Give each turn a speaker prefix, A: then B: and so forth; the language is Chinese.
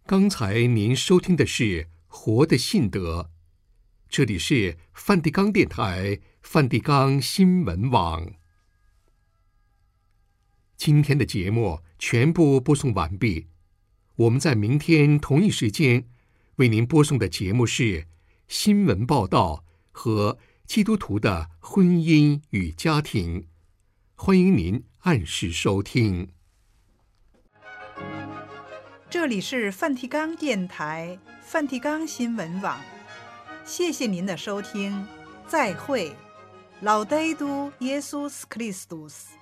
A: 刚才您收听的是《活的信德》，这里是梵蒂冈电台、梵蒂冈新闻网。今天的节目全部播送完毕，我们在明天同一时间为您播送的节目是新闻报道和基督徒的婚姻与家庭，欢迎您按时收听。
B: 这里是梵蒂冈电台、梵蒂冈新闻网，谢谢您的收听，再会，Laudetur Jesus Christus。